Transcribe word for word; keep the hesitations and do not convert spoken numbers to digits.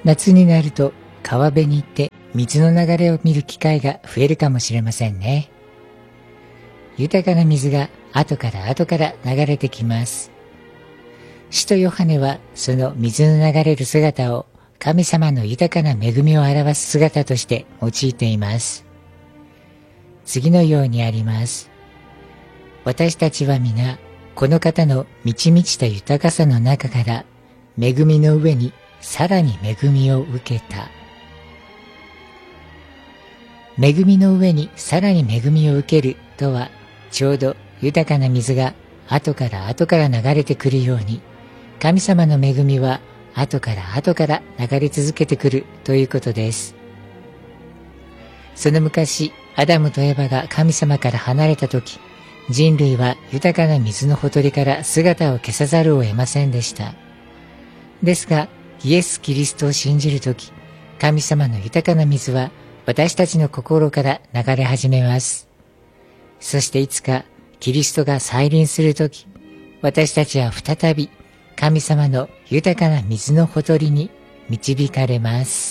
夏になると川辺に行って水の流れを見る機会が増えるかもしれませんね。豊かな水が後から後から流れてきます。使徒ヨハネはその水の流れる姿を神様の豊かな恵みを表す姿として用いています。次のようにあります。私たちは皆この方の満ち満ちた豊かさの中から恵みの上にさらに恵みを受けた。恵みの上にさらに恵みを受けるとは、ちょうど豊かな水が後から後から流れてくるように、神様の恵みは後から後から流れ続けてくるということです。その昔、アダムとエバが神様から離れたとき、人類は豊かな水のほとりから姿を消さざるを得ませんでした。ですが、イエス・キリストを信じるとき、神様の豊かな水は私たちの心から流れ始めます。そしていつかキリストが再臨するとき、私たちは再び神様の豊かな水のほとりに導かれます。